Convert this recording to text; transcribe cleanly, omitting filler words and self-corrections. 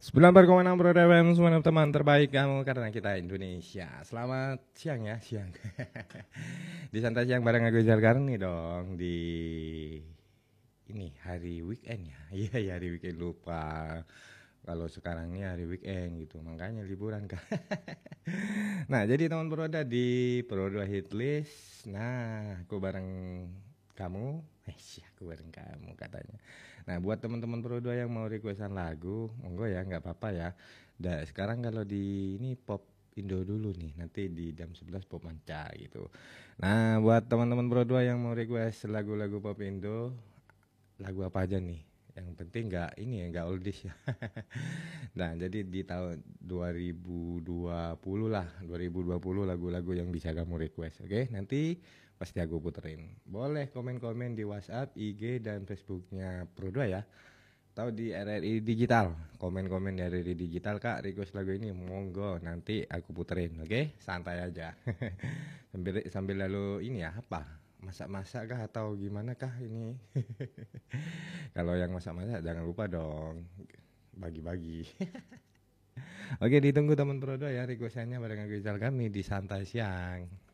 9,6 Pro FM, semua teman terbaik kamu karena kita Indonesia. Selamat siang ya, siang. Di santai siang bareng aku Jalkarni dong di ini hari weekend ya. Iya ya hari weekend lupa. Kalau sekarang ini hari weekend gitu, makanya liburan kan. Nah, jadi teman Proda di Proda Hitlist. Nah, aku bareng kamu. Aku bareng kamu katanya. Nah, buat teman-teman Proda yang mau requestan lagu, monggo ya, nggak apa-apa ya. Sekarang kalau di ini pop Indo dulu nih, nanti di jam 11 pop manca gitu. Nah, buat teman-teman Proda yang mau request lagu-lagu pop Indo, lagu apa aja nih? Yang penting nggak ini ya, nggak oldies ya. Nah, jadi di tahun 2020 lah, 2020 lagu-lagu yang bisa kamu request, oke? Nanti pasti aku puterin. Boleh komen-komen di WhatsApp, IG, dan Facebooknya Pro2 ya. Tahu di RRI Digital, komen-komen di RRI Digital, Kak, request lagu ini, monggo, nanti aku puterin, oke? Santai aja. sambil lalu ini ya, apa? Masak-masak kah atau gimana kah ini? Kalau yang masak-masak jangan lupa dong bagi-bagi. Oke, ditunggu teman Prodo ya requestannya bareng aku Ical kami di santai siang.